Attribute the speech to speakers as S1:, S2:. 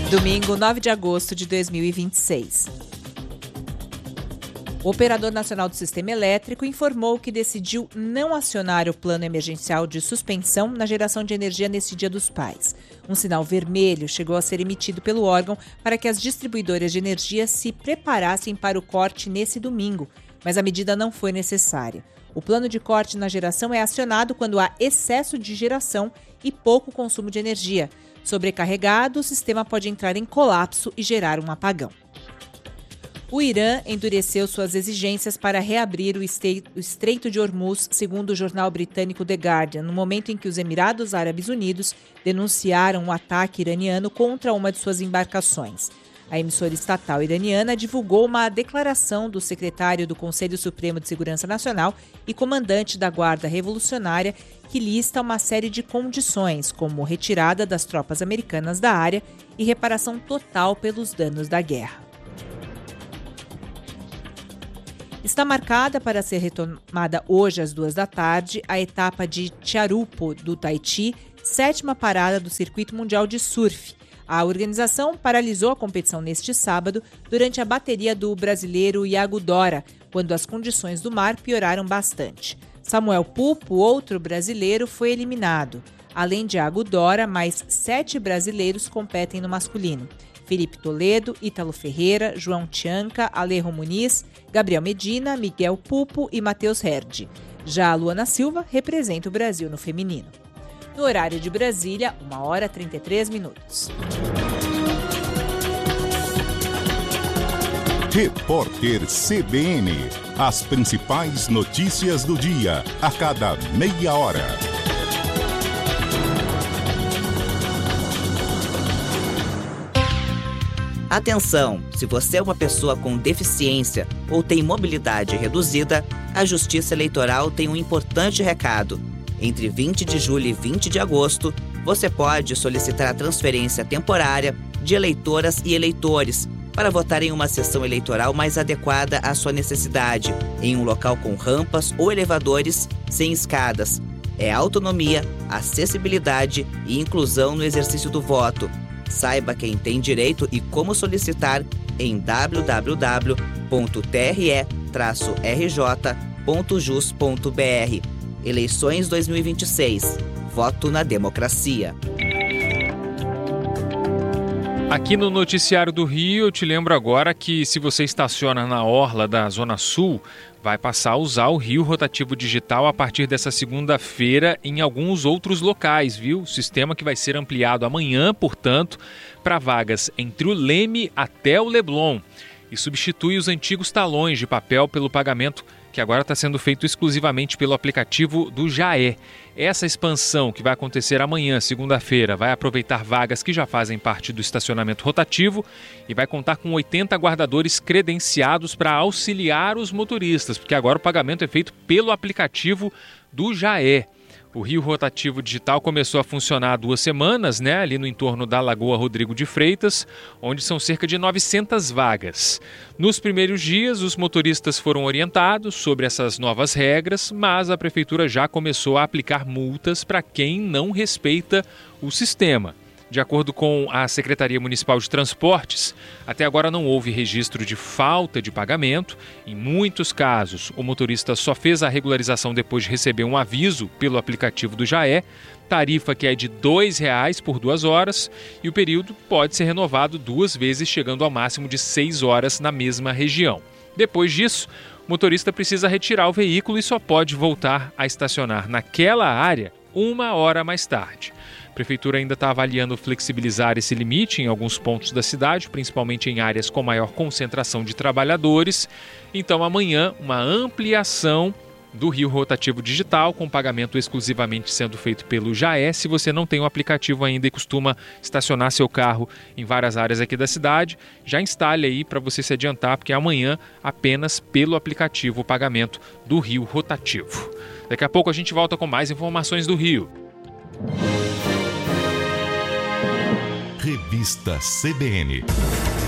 S1: Domingo, 9 de agosto de 2026. O Operador Nacional do Sistema Elétrico informou que decidiu não acionar o plano emergencial de suspensão na geração de energia neste Dia dos Pais. Um sinal vermelho chegou a ser emitido pelo órgão para que as distribuidoras de energia se preparassem para o corte nesse domingo, mas a medida não foi necessária. O plano de corte na geração é acionado quando há excesso de geração e pouco consumo de energia. Sobrecarregado, o sistema pode entrar em colapso e gerar um apagão. O Irã endureceu suas exigências para reabrir o Estreito de Hormuz, segundo o jornal britânico The Guardian, no momento em que os Emirados Árabes Unidos denunciaram um ataque iraniano contra uma de suas embarcações. A emissora estatal iraniana divulgou uma declaração do secretário do Conselho Supremo de Segurança Nacional e comandante da Guarda Revolucionária, que lista uma série de condições, como retirada das tropas americanas da área e reparação total pelos danos da guerra. Está marcada para ser retomada hoje às 14h a etapa de Tiarupo, do Tahiti, 7ª parada do Circuito Mundial de Surf. A organização paralisou a competição neste sábado durante a bateria do brasileiro Iago Dora, quando as condições do mar pioraram bastante. Samuel Pupo, outro brasileiro, foi eliminado. Além de Iago Dora, mais 7 brasileiros competem no masculino. Felipe Toledo, Ítalo Ferreira, João Tianca, Alejo Muniz, Gabriel Medina, Miguel Pupo e Matheus Herdi. Já a Luana Silva representa o Brasil no feminino. No horário de Brasília, 1h33.
S2: Repórter CBN. As principais notícias do dia, a cada meia hora.
S3: Atenção! Se você é uma pessoa com deficiência ou tem mobilidade reduzida, a Justiça Eleitoral tem um importante recado. Entre 20 de julho e 20 de agosto, você pode solicitar a transferência temporária de eleitoras e eleitores para votar em uma sessão eleitoral mais adequada à sua necessidade, em um local com rampas ou elevadores sem escadas. É autonomia, acessibilidade e inclusão no exercício do voto. Saiba quem tem direito e como solicitar em www.tre-rj.jus.br. Eleições 2026. Voto na democracia.
S4: Aqui no Noticiário do Rio, eu te lembro agora que se você estaciona na orla da Zona Sul, vai passar a usar o Rio Rotativo Digital a partir dessa segunda-feira em alguns outros locais, viu? Sistema que vai ser ampliado amanhã, portanto, para vagas entre o Leme até o Leblon e substitui os antigos talões de papel pelo pagamento que agora está sendo feito exclusivamente pelo aplicativo do Jaé. Essa expansão que vai acontecer amanhã, segunda-feira, vai aproveitar vagas que já fazem parte do estacionamento rotativo e vai contar com 80 guardadores credenciados para auxiliar os motoristas, porque agora o pagamento é feito pelo aplicativo do Jaé. O Rio Rotativo Digital começou a funcionar há 2 semanas, ali no entorno da Lagoa Rodrigo de Freitas, onde são cerca de 900 vagas. Nos primeiros dias, os motoristas foram orientados sobre essas novas regras, mas a Prefeitura já começou a aplicar multas para quem não respeita o sistema. De acordo com a Secretaria Municipal de Transportes, até agora não houve registro de falta de pagamento. Em muitos casos, o motorista só fez a regularização depois de receber um aviso pelo aplicativo do Jaé, tarifa que é de R$ 2,00 por 2 horas, e o período pode ser renovado 2 vezes, chegando ao máximo de 6 horas na mesma região. Depois disso, o motorista precisa retirar o veículo e só pode voltar a estacionar naquela área 1 hora mais tarde. A Prefeitura ainda está avaliando flexibilizar esse limite em alguns pontos da cidade, principalmente em áreas com maior concentração de trabalhadores. Então, amanhã, uma ampliação do Rio Rotativo Digital, com pagamento exclusivamente sendo feito pelo Jaé. Se você não tem o aplicativo ainda e costuma estacionar seu carro em várias áreas aqui da cidade, já instale aí para você se adiantar, porque amanhã apenas pelo aplicativo o pagamento do Rio Rotativo. Daqui a pouco a gente volta com mais informações do Rio.
S2: Revista CBN.